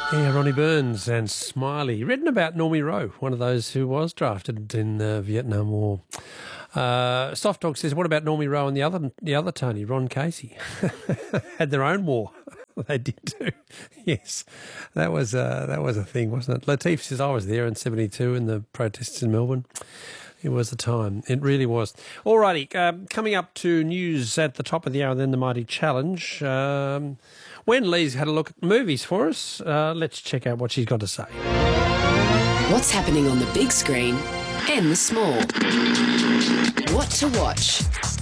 Yeah, Ronnie Burns and Smiley. Written about Normie Rowe, one of those who was drafted in the Vietnam War. Soft Dog says, what about Normie Rowe and the other Tony, Ron Casey? Had their own war. They did too. Yes, that was a thing, wasn't it? Latif says, I was there in 72 in the protests in Melbourne. It was a time. It really was. All righty, coming up to news at the top of the hour, then the Mighty Challenge. Wen Lee's had a look at movies for us. Let's check out what she's got to say. What's happening on the big screen and the small? What to watch?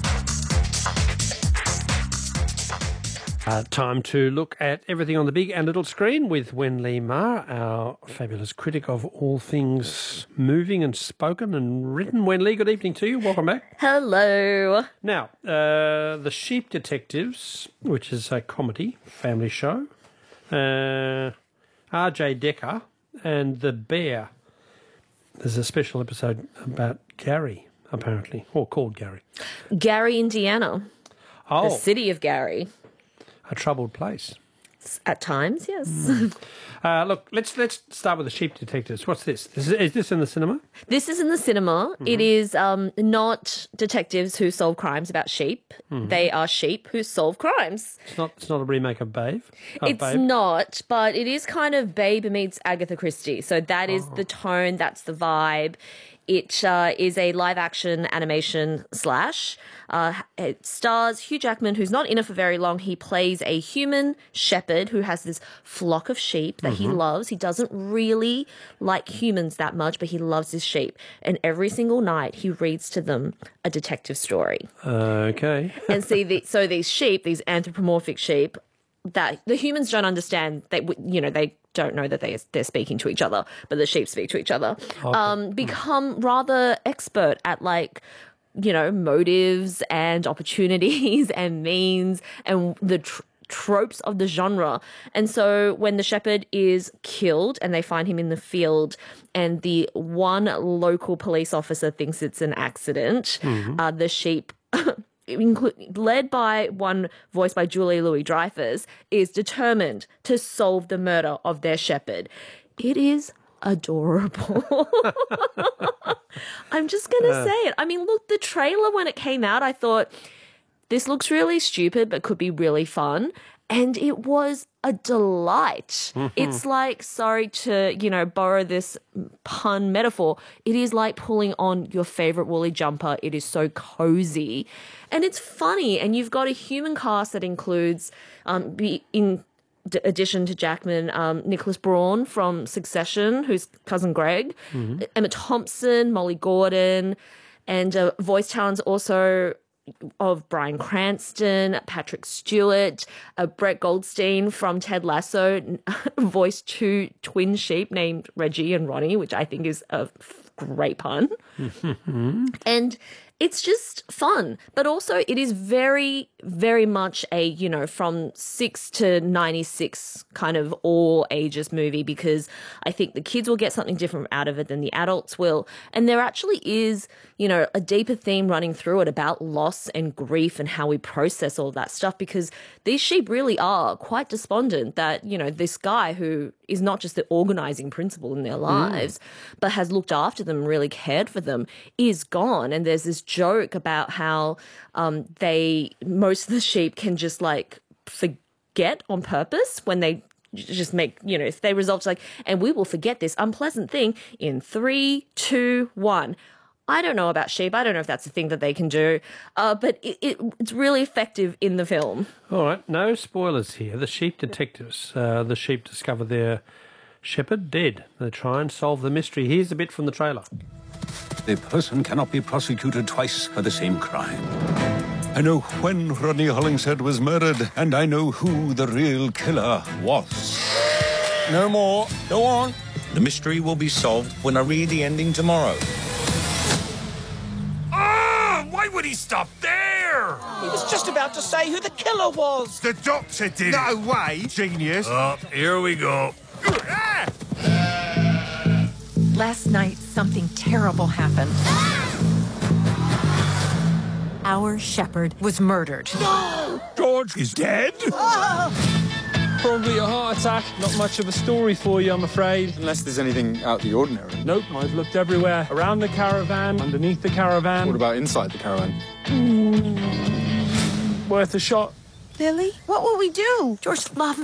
Time to look at everything on the big and little screen with Wen Lee Ma, our fabulous critic of all things moving and spoken and written. Wen Lee, good evening to you. Welcome back. Hello. Now, The Sheep Detectives, which is a comedy family show, R.J. Decker and The Bear. There's a special episode about Gary, apparently, or called Gary. Gary, Indiana. Oh, The city of Gary. a troubled place. At times, yes. Look, let's start with The Sheep Detectives. What's this? Is this in the cinema? This is in the cinema. It is not detectives who solve crimes about sheep. They are sheep who solve crimes. It's not a remake of Babe. It's not, but it is kind of Babe meets Agatha Christie. So that is the tone, that's the vibe. It is a live-action animation slash. It stars Hugh Jackman, who's not in it for very long. He plays a human shepherd who has this flock of sheep that he loves. He doesn't really like humans that much, but he loves his sheep. And every single night he reads to them a detective story. Okay. And see, so these sheep, these anthropomorphic sheep, that the humans don't understand, they don't know that they're speaking to each other, but the sheep speak to each other, become rather expert at motives and opportunities and means and the tropes of the genre. And so when the shepherd is killed and they find him in the field and the one local police officer thinks it's an accident, the sheep led by one voiced by Julie Louis-Dreyfus, is determined to solve the murder of their shepherd. It is adorable. I'm just going to say it. I mean, look, the trailer when it came out, I thought, this looks really stupid but could be really fun. And it was a delight. It's like, sorry to, borrow this pun metaphor, it is like pulling on your favorite woolly jumper. It is so cozy. And it's funny. And you've got a human cast that includes, in addition to Jackman, Nicholas Braun from Succession, who's cousin Greg, Emma Thompson, Molly Gordon, and voice talents also of Bryan Cranston, Patrick Stewart, Brett Goldstein from Ted Lasso voiced two twin sheep named Reggie and Ronnie, which I think is a great pun. And it's just fun, but also it is very, very much a, from 6 to 96 kind of all ages movie, because I think the kids will get something different out of it than the adults will. And there actually is, a deeper theme running through it about loss and grief and how we process all that stuff, because these sheep really are quite despondent that, this guy who is not just the organizing principle in their lives, but has looked after them, really cared for them, is gone. And there's this joke about how most of the sheep can just forget on purpose when they just make, if they resolve to and we will forget this unpleasant thing in 3, 2, 1. I don't know about sheep. I don't know if that's a thing that they can do, but it's really effective in the film. All right, no spoilers here. The Sheep Detectives. The sheep discover their shepherd dead. They try and solve the mystery. Here's a bit from the trailer. A person cannot be prosecuted twice for the same crime. I know when Rodney Hollingshead was murdered, and I know who the real killer was. No more. Go on. The mystery will be solved when I read the ending tomorrow. Why would he stop there? He was just about to say who the killer was. The doctor did. No way, genius. Oh, here we go. Last night, something terrible happened. Our shepherd was murdered. No! George is dead? Probably a heart attack. Not much of a story for you, I'm afraid. Unless there's anything out of the ordinary. Nope, I've looked everywhere. Around the caravan, underneath the caravan. What about inside the caravan? Worth a shot. Lily, what will we do? George loves